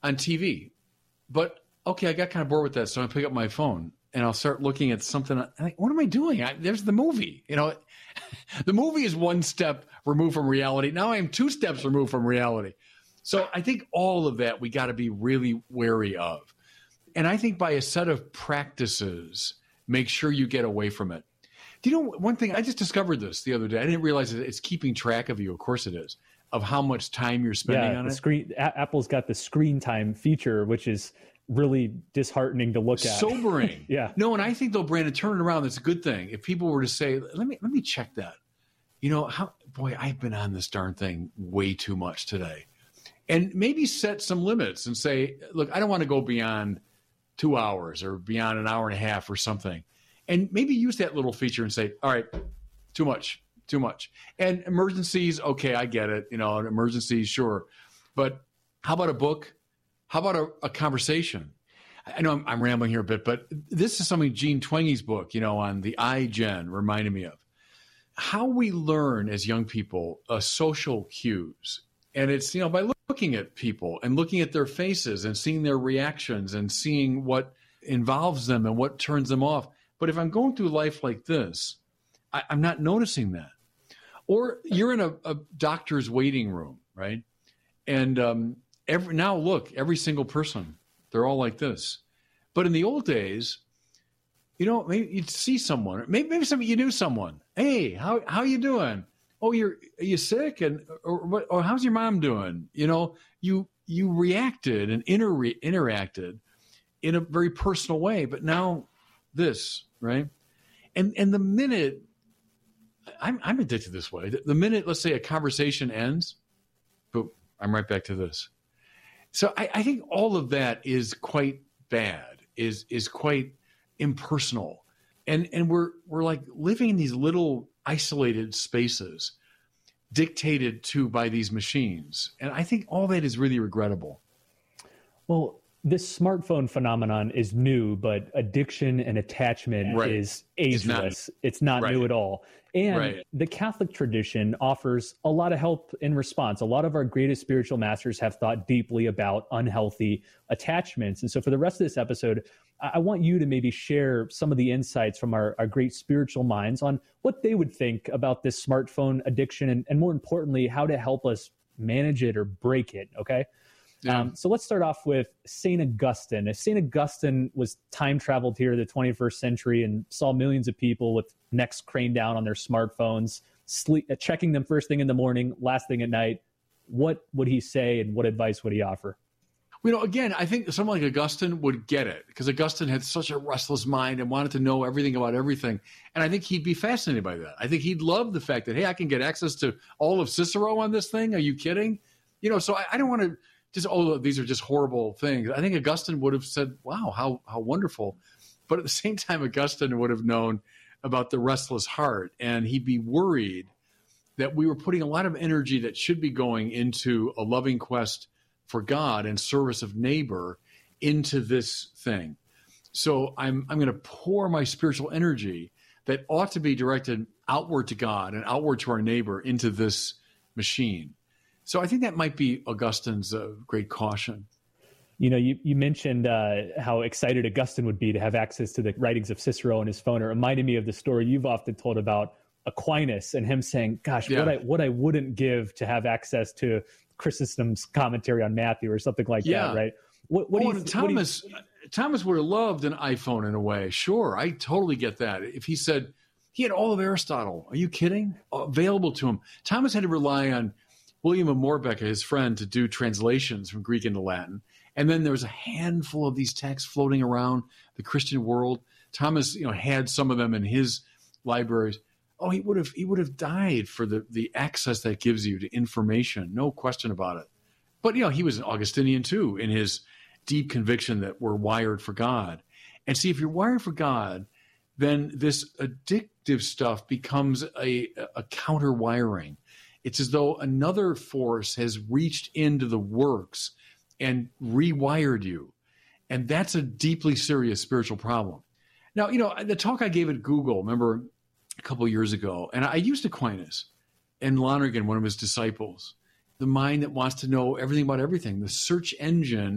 on TV. But, okay, I got kind of bored with that, so I pick up my phone and I'll start looking at something. I'm like, what am I doing? There's the movie. The movie is one step removed from reality. Now I am 2 steps removed from reality. So I think all of that we got to be really wary of. And I think by a set of practices, make sure you get away from it. Do you know one thing? I just discovered this the other day. I didn't realize that it's keeping track of you. Of course it is, of how much time you're spending on it. Apple's got the screen time feature, which is really disheartening to look at. Sobering. Yeah. No, and I think though, Brandon, turn it around. That's a good thing. If people were to say, let me check that. I've been on this darn thing way too much today. And maybe set some limits and say, look, I don't want to go beyond 2 hours or beyond an hour and a half or something. And maybe use that little feature and say, all right, too much. And emergencies, okay, I get it. Emergencies, sure. But how about a book? How about a conversation? I know I'm rambling here a bit, but this is something Jean Twenge's book, on the iGen reminded me of. How we learn as young people social cues. And it's, by looking at people and looking at their faces and seeing their reactions and seeing what involves them and what turns them off. But if I'm going through life like this, I'm not noticing that. Or you're in a doctor's waiting room, right? And every single person, they're all like this. But in the old days, maybe you'd see someone, maybe you knew someone. Hey, how you doing? Oh, are you sick? Or how's your mom doing? You reacted and interacted in a very personal way. But now this, right? And the minute I'm addicted this way. The minute, let's say, a conversation ends, but I'm right back to this. So I think all of that is quite bad, is quite impersonal. And we're like living in these little isolated spaces dictated to by these machines. And I think all that is really regrettable. Well, this smartphone phenomenon is new, but addiction and attachment is ageless. It's not new at all. And the Catholic tradition offers a lot of help in response. A lot of our greatest spiritual masters have thought deeply about unhealthy attachments. And so for the rest of this episode, I want you to maybe share some of the insights from our great spiritual minds on what they would think about this smartphone addiction and more importantly, how to help us manage it or break it, okay? Yeah. So let's start off with St. Augustine. If St. Augustine was time traveled here in the 21st century and saw millions of people with necks craned down on their smartphones, checking them first thing in the morning, last thing at night, what would he say and what advice would he offer? Again, I think someone like Augustine would get it because Augustine had such a restless mind and wanted to know everything about everything. And I think he'd be fascinated by that. I think he'd love the fact that, hey, I can get access to all of Cicero on this thing. Are you kidding? So I don't want to these are just horrible things. I think Augustine would have said, wow, how wonderful. But at the same time, Augustine would have known about the restless heart, and he'd be worried that we were putting a lot of energy that should be going into a loving quest for God and service of neighbor into this thing. So I'm going to pour my spiritual energy that ought to be directed outward to God and outward to our neighbor into this machine. So I think that might be Augustine's great caution. You mentioned how excited Augustine would be to have access to the writings of Cicero on his phone. It reminded me of the story you've often told about Aquinas and him saying, gosh, what I wouldn't give to have access to Chrysostom's commentary on Matthew or something like that, right? Thomas would have loved an iPhone in a way. Sure, I totally get that. If he said he had all of Aristotle, are you kidding? Available to him. Thomas had to rely on William of Morbecca, his friend, to do translations from Greek into Latin. And then there was a handful of these texts floating around the Christian world. Thomas, had some of them in his libraries. Oh, he would have died for the access that gives you to information. No question about it. But, he was an Augustinian too in his deep conviction that we're wired for God. And see, if you're wired for God, then this addictive stuff becomes a counter wiring. It's as though another force has reached into the works and rewired you. And that's a deeply serious spiritual problem. Now, the talk I gave at Google, remember a couple of years ago, and I used Aquinas and Lonergan, one of his disciples, the mind that wants to know everything about everything, the search engine